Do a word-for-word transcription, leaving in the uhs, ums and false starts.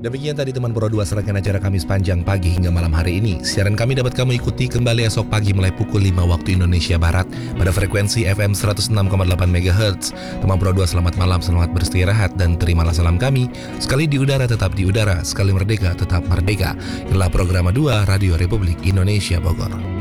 Demikian tadi teman Pro dua serangkaian acara kami sepanjang pagi hingga malam hari ini. Siaran kami dapat kamu ikuti kembali esok pagi mulai pukul lima waktu Indonesia Barat pada frekuensi F M seratus enam koma delapan megahertz. Teman Pro dua selamat malam, selamat beristirahat dan terimalah salam kami. Sekali di udara tetap di udara, sekali merdeka tetap merdeka. Inilah program dua Radio Republik Indonesia Bogor.